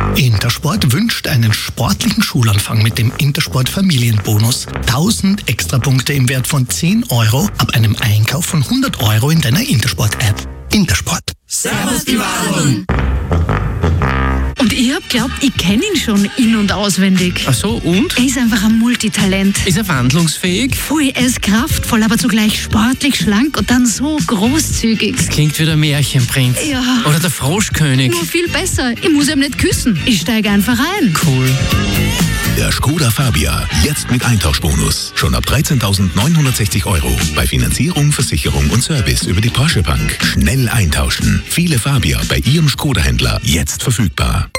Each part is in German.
Intersport wünscht einen sportlichen Schulanfang mit dem Intersport Familienbonus. 1000 Extrapunkte im Wert von 10 Euro ab einem Einkauf von 100 Euro in deiner Intersport-App. Intersport. Servus die Wadeln! Und ich hab glaubt, ich kenne ihn schon in- und auswendig. Ach so, und? Er ist einfach ein Multitalent. Ist er wandlungsfähig? Voll, er ist kraftvoll, aber zugleich sportlich, schlank und dann so großzügig. Das klingt wie der Märchenprinz. Ja. Oder der Froschkönig. Nur viel besser. Ich muss ihm nicht küssen. Ich steige einfach ein. Cool. Der Skoda Fabia, jetzt mit Eintauschbonus. Schon ab 13.960 Euro. Bei Finanzierung, Versicherung und Service über die Porsche Bank. Schnell eintauschen. Viele Fabia bei Ihrem Skoda-Händler jetzt verfügbar.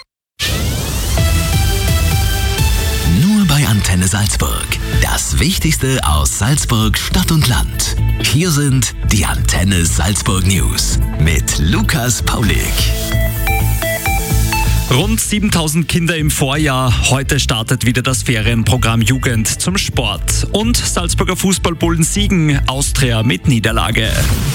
Nur bei Antenne Salzburg. Das Wichtigste aus Salzburg, Stadt und Land. Hier sind die Antenne Salzburg News mit Lukas Paulik. Rund 7000 Kinder im Vorjahr. Heute startet wieder das Ferienprogramm Jugend zum Sport. Und Salzburger Fußballbullen siegen, Austria mit Niederlage.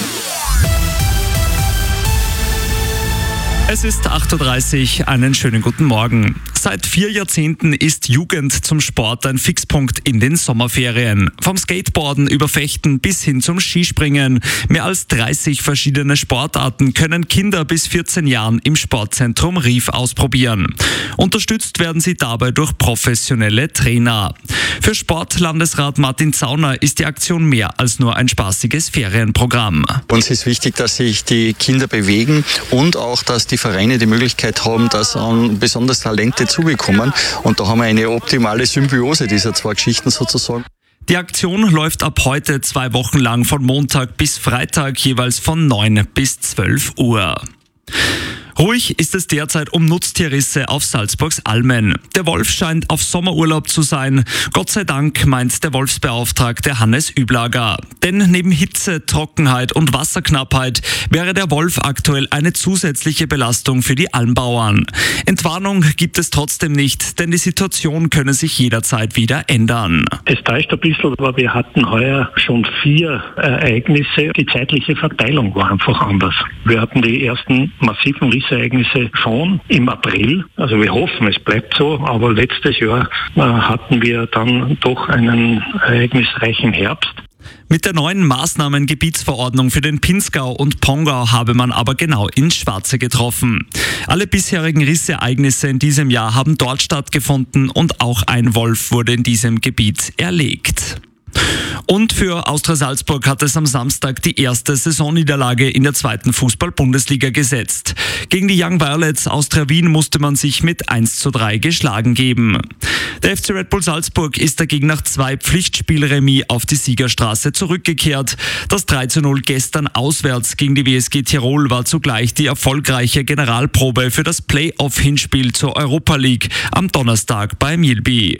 Es ist 8.30 Uhr, einen schönen guten Morgen. Seit 4 Jahrzehnten ist Jugend zum Sport ein Fixpunkt in den Sommerferien. Vom Skateboarden über Fechten bis hin zum Skispringen. Mehr als 30 verschiedene Sportarten können Kinder bis 14 Jahren im Sportzentrum Rief ausprobieren. Unterstützt werden sie dabei durch professionelle Trainer. Für Sportlandesrat Martin Zauner ist die Aktion mehr als nur ein spaßiges Ferienprogramm. Uns ist wichtig, dass sich die Kinder bewegen und auch, dass die Vereine die Möglichkeit haben, dass an besonders Talente zubekommen. Und da haben wir eine optimale Symbiose dieser zwei Geschichten sozusagen. Die Aktion läuft ab heute 2 Wochen lang von Montag bis Freitag, jeweils von 9 bis 12 Uhr. Ruhig ist es derzeit um Nutztierrisse auf Salzburgs Almen. Der Wolf scheint auf Sommerurlaub zu sein. Gott sei Dank, meint der Wolfsbeauftragte Hannes Üblager. Denn neben Hitze, Trockenheit und Wasserknappheit wäre der Wolf aktuell eine zusätzliche Belastung für die Almbauern. Entwarnung gibt es trotzdem nicht, denn die Situation könne sich jederzeit wieder ändern. Es täuscht ein bisschen, aber wir hatten heuer schon 4 Ereignisse. Die zeitliche Verteilung war einfach anders. Wir hatten die ersten massiven Rissereignisse schon im April. Also wir hoffen, es bleibt so. Aber letztes Jahr hatten wir dann doch einen ereignisreichen Herbst. Mit der neuen Maßnahmengebietsverordnung für den Pinzgau und Pongau habe man aber genau ins Schwarze getroffen. Alle bisherigen Rissereignisse in diesem Jahr haben dort stattgefunden und auch ein Wolf wurde in diesem Gebiet erlegt. Und für Austria Salzburg hat es am Samstag die erste Saisonniederlage in der 2. Fußball-Bundesliga gesetzt. Gegen die Young Violets Austria Wien musste man sich mit 1:3 geschlagen geben. Der FC Red Bull Salzburg ist dagegen nach 2 Pflichtspielremis auf die Siegerstraße zurückgekehrt. Das 3:0 gestern auswärts gegen die WSG Tirol war zugleich die erfolgreiche Generalprobe für das Playoff-Hinspiel zur Europa League am Donnerstag bei Milby.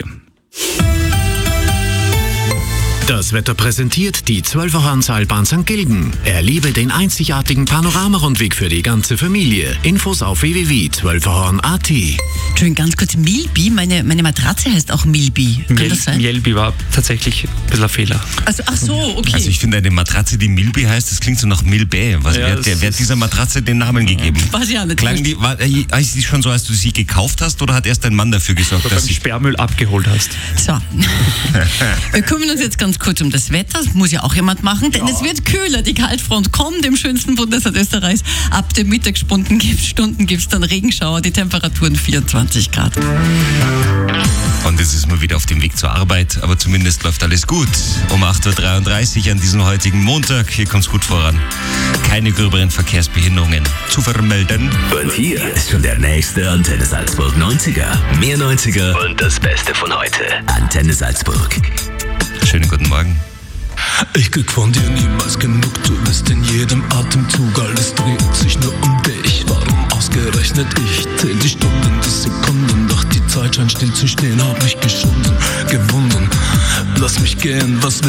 Das Wetter präsentiert die 12er-Seilbahn St. Gilgen. Erlebe den einzigartigen Panoramarundweg für die ganze Familie. Infos auf www.12erhorn.at. Entschuldigung, ganz kurz, Milby, meine Matratze heißt auch Milby. Kann das sein? Milby war tatsächlich ein bisschen ein Fehler. Also, ach so, okay. Also ich finde eine Matratze, die Milby heißt, das klingt so nach Milbä. Wer hat dieser Matratze den Namen gegeben? Weiß ich auch nicht. Ist die schon so, als du sie gekauft hast, oder hat erst dein Mann dafür gesorgt, dass du Sperrmüll abgeholt hast? So. Wir kümmern uns jetzt ganz kurz um das Wetter. Das muss ja auch jemand machen, denn es wird kühler. Die Kaltfront kommt im schönsten Bundesland Österreichs. Ab den Mittagsstunden gibt es dann Regenschauer. Die Temperaturen 24 Grad. Und jetzt ist man wieder auf dem Weg zur Arbeit, aber zumindest läuft alles gut. Um 8.33 Uhr an diesem heutigen Montag. Hier kommt's gut voran. Keine gröberen Verkehrsbehinderungen zu vermelden. Und hier ist schon der nächste Antenne Salzburg 90er. Mehr 90er und das Beste von heute. Antenne Salzburg. Schönen guten Morgen. Ich krieg von dir niemals genug, du bist in jedem Atemzug, alles dreht sich nur um dich. Warum ausgerechnet ich? Zähl die Stunden, die Sekunden, doch die Zeit scheint still zu stehen, hab mich geschunden, gewunden. Lass mich gehen, was